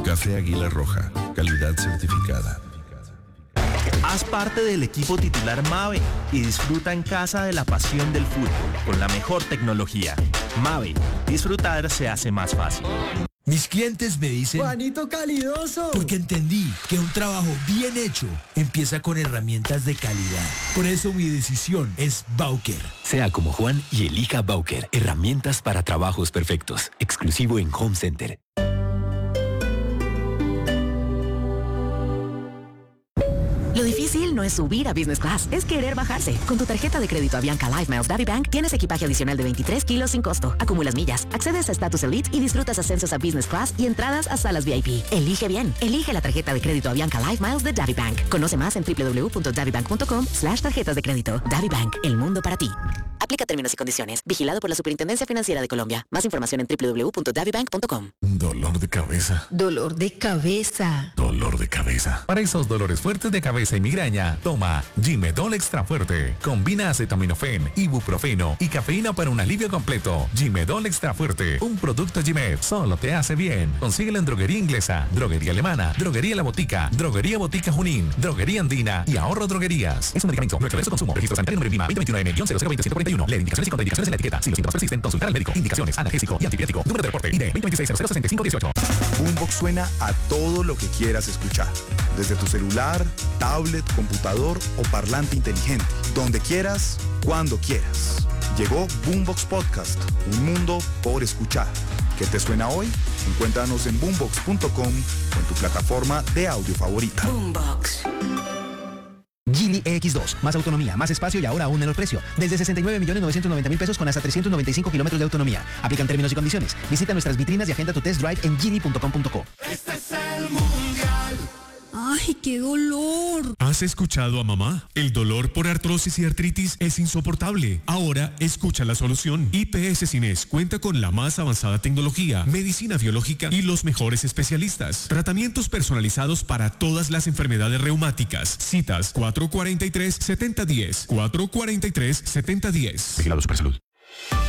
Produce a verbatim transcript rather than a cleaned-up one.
Café Águila Roja, calidad certificada. Haz parte del equipo titular Mave y disfruta en casa de la pasión del fútbol con la mejor tecnología. Mave, disfrutar se hace más fácil. Mis clientes me dicen ¡Juanito calidoso! Porque entendí que un trabajo bien hecho empieza con herramientas de calidad. Por eso mi decisión es Bowker. Sea como Juan y elija Bowker. Herramientas para trabajos perfectos. Exclusivo en Home Center. Lo difícil no es subir a Business Class, es querer bajarse. Con tu tarjeta de crédito Avianca Life Miles DaviBank tienes equipaje adicional de veintitrés kilos sin costo. Acumulas millas, accedes a Status Elite y disfrutas ascensos a Business Class y entradas a salas V I P. Elige bien. Elige la tarjeta de crédito Avianca Life Miles de DaviBank. Conoce más en doble u doble u doble u punto davibank punto com slash tarjetas de crédito. DaviBank, el mundo para ti. Aplica términos y condiciones. Vigilado por la Superintendencia Financiera de Colombia. Más información en doble u doble u doble u punto davibank punto com. Dolor de cabeza. Dolor de cabeza. Dolor de cabeza. Para esos dolores fuertes de cabeza y migraña, toma Gimedol Extra Fuerte. Combina acetaminofén, ibuprofeno y cafeína para un alivio completo. Gimedol Extra Fuerte, un producto Gimed, solo te hace bien. Consíguelo en Droguería Inglesa, Droguería Alemana, Droguería La Botica, Droguería Botica Junín, Droguería Andina y Ahorro Droguerías. Es un medicamento. Nuestro de su consumo. Registro sanitario número I M A veinte veintiuno N cero cero veinte ciento cuarenta y uno. Lee indicaciones y contraindicaciones en la etiqueta. Si los síntomas persisten, consultar al médico. Indicaciones: analgésico y antibiótico. Número de reporte I D veinte veintiséis cero cero sesenta y cinco dieciocho. Boombox suena a todo lo que quieras escuchar. Desde tu celular, tablet, computador o parlante inteligente. Donde quieras, cuando quieras. Llegó Boombox Podcast, un mundo por escuchar. ¿Qué te suena hoy? Encuéntranos en boombox punto com o en tu plataforma de audio favorita. Boombox. Geely E X dos, más autonomía, más espacio y ahora a un menor precio. Desde sesenta y nueve millones novecientos noventa mil pesos con hasta trescientos noventa y cinco kilómetros de autonomía. Aplican términos y condiciones. Visita nuestras vitrinas y agenda tu test drive en geely punto com punto co. Este es el mundial. ¡Ay, qué dolor! ¿Has escuchado a mamá? El dolor por artrosis y artritis es insoportable. Ahora escucha la solución. I P S Cines cuenta con la más avanzada tecnología, medicina biológica y los mejores especialistas. Tratamientos personalizados para todas las enfermedades reumáticas. Citas cuatro cuatro tres, siete cero uno cero, cuatro cuatro tres, siete cero uno cero. Vigilado Supersalud.